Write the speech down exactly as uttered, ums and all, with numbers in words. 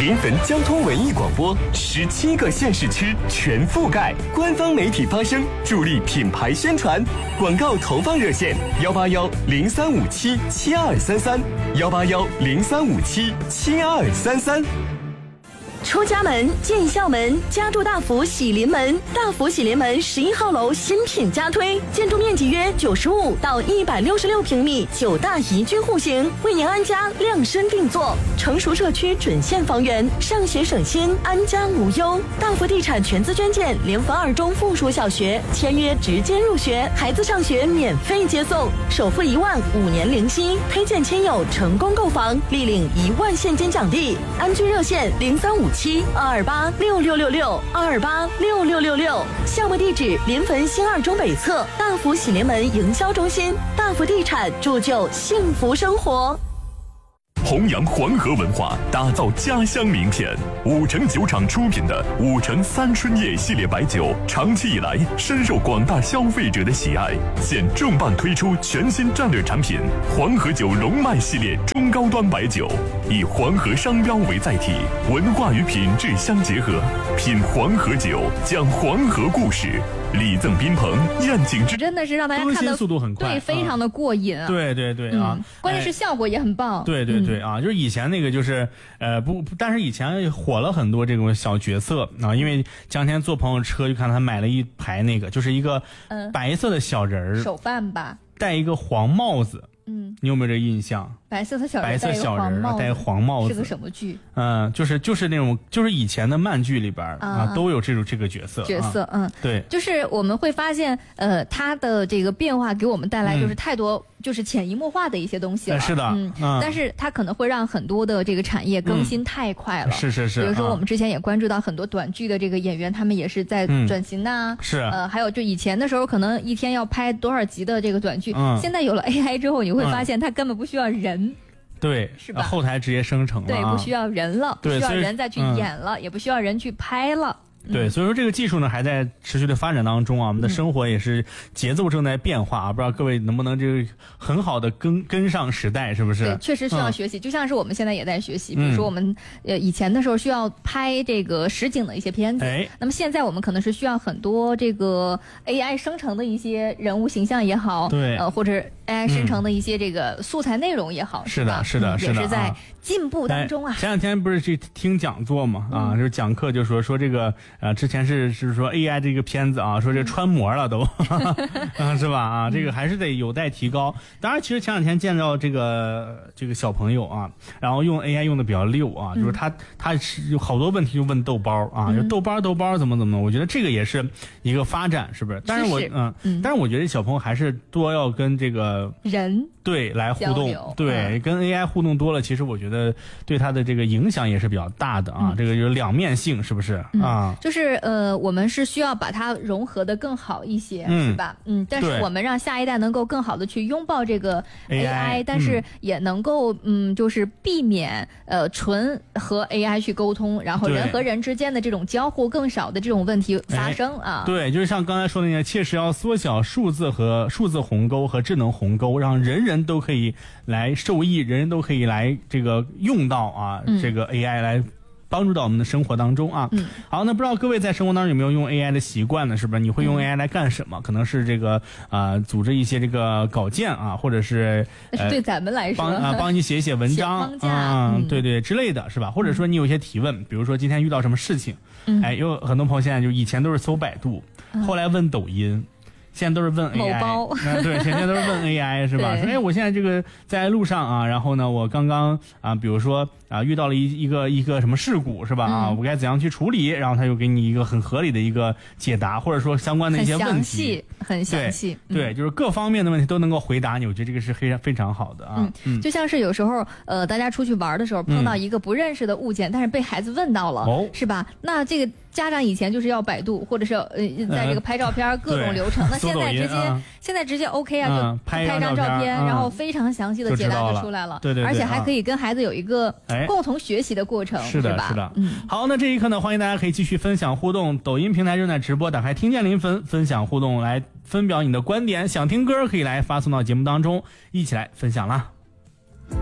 临汾交通文艺广播，十七个县市区全覆盖，官方媒体发声，助力品牌宣传。广告投放热线：幺八幺零三五七七二三三，幺八幺零三五七七二三三。 出家门进校门，家住大福喜临门。大福喜临门十一号楼新品加推，建筑面积约九十五到一百六十六平米，九大宜居户型，为您安家量身定做。成熟社区准现房源，上学省心，安家无忧。大福地产全资捐建联汾二中附属小学，签约直接入学，孩子上学免费接送，首付一万，五年零息。推荐亲友成功购房，立领一万现金奖励。安居热线零三五七二二八六六六六二二八六六六六，项目地址临汾新二中北侧大福喜临门营销中心。大福地产铸就幸福生活。 弘扬黄河文化，打造家乡名片。五城酒厂出品的五城三春夜系列白酒，长期以来深受广大消费者的喜爱。现重磅推出全新战略产品黄河酒龙脉系列中高端白酒，以黄河商标为载体，文化与品质相结合，品黄河酒，讲黄河故事。礼赠宾朋，宴请之， 真的是让大家看到速度很快， 对，非常的过瘾、啊嗯。对对对啊、嗯， 关键是效果也很棒。 对对对啊，就是以前那个就是呃不，但是以前火了很多这种小角色啊，因为前两天坐朋友车就看他买了一排那个，就是一个白色的小人儿、嗯， 手办吧， 戴一个黄帽子。 嗯， 你有没有这印象？ 白色的小人， 白色小人戴黄帽子， 是个什么剧？ 嗯，就是就是那种就是以前的漫剧里边啊，啊都有这种这个角色角色， 啊、 嗯， 对， 就是我们会发现，呃，它的这个变化给我们带来就是太多、嗯、就是潜移默化的一些东西了， 是的， 嗯，嗯但是它可能会让很多的这个产业更新太快了， 嗯、是是是， 比如说我们之前也关注到很多短剧的这个演员，他们也是在转型呐、 嗯，是， 呃，还有就以前的时候可能一天要拍多少集的这个短剧， 嗯、 现在有了 A I 之后，你会发现它根本不需要人。 对， 是吧？ 后台直接生成了、 啊，对，不需要人了，不需要人再去演了， 嗯、 也不需要人去拍了。 对，所以说这个技术呢还在持续的发展当中啊，我们的生活也是节奏正在变化啊，嗯、不知道各位能不能这个很好的跟跟上时代，是不是？ 对，确实需要学习，嗯、就像是我们现在也在学习，比如说我们呃以前的时候需要拍这个实景的一些片子， 哎， 那么现在我们可能是需要很多这个 A I 生成的一些人物形象也好， 对， 呃或者 A I 生成的一些这个素材内容也好， 嗯、是的，是的， 嗯、 是的， 也是在进步当中啊。 前两天不是去听讲座嘛，啊，就是讲课就说说这个呃，之前是是说 A I 这个片子啊，说这穿模了都，嗯、是吧？啊，这个还是得有待提高。当然，其实前两天见到这个这个小朋友啊，然后用 A I 用的比较溜啊，就是他他是有好多问题就问豆包啊，就豆包豆包怎么怎么，我觉得这个也是一个发展，是不是？但是我嗯，嗯但是我觉得小朋友还是多要跟这个人。 对，来互动，对、嗯，跟 A I 互动多了，其实我觉得对它的这个影响也是比较大的啊。嗯、这个有两面性，是不是、 嗯、 啊？ 就是呃，我们是需要把它融合的更好一些， 嗯、 是吧？嗯，但是我们让下一代能够更好的去拥抱这个 A I，, A I 但是也能够嗯，就是避免呃纯和 A I 去沟通，然后人和人之间的这种交互更少的这种问题发生啊。 对，就是像刚才说的那个，切实要缩小数字和数字鸿沟和智能鸿沟，让人人都可以来受益，人人都可以来这个用到啊，嗯、这个 A I 来帮助到我们的生活当中啊。 嗯， 好，那不知道各位在生活当中有没有用 A I 的习惯呢？是不是？你会用 A I 来干什么？嗯、可能是这个啊、呃，组织一些这个稿件啊，或者是呃，对咱们来说， 帮啊帮你写一写文章啊、 嗯，对对之类的是吧？或者说你有一些提问，比如说今天遇到什么事情， 嗯、 哎，有很多朋友现在就以前都是搜百度，嗯、后来问抖音。现在都是问 A I， 某包嗯，对，现在都是问 A I 是吧？说哎，我现在这个在路上啊，然后呢，我刚刚啊，比如说啊，遇到了一一个一个什么事故是吧？ 嗯、 啊，我该怎样去处理？然后他就给你一个很合理的一个解答，或者说相关的一些问题， 很详细， 对，嗯、对，就是各方面的问题都能够回答你，我觉得这个是非常非常好的啊。 嗯，嗯就像是有时候呃，大家出去玩的时候碰到一个不认识的物件，嗯、但是被孩子问到了， 哦、 是吧？那这个。家长以前就是要百度，或者是呃，在这个拍照片各种流程。 呃、 那现在直接、 啊、 现在直接 OK 啊， 嗯、 就拍张照片， 嗯、 然后非常详细的解答就出来了。 对对对， 而且还可以跟孩子有一个共同学习的过程， 是的， 吧？ 是的。 嗯， 好，那这一刻呢，欢迎大家可以继续分享互动，抖音平台正在直播，打开听见临汾，分享互动来分表你的观点，想听歌可以来发送到节目当中，一起来分享啦。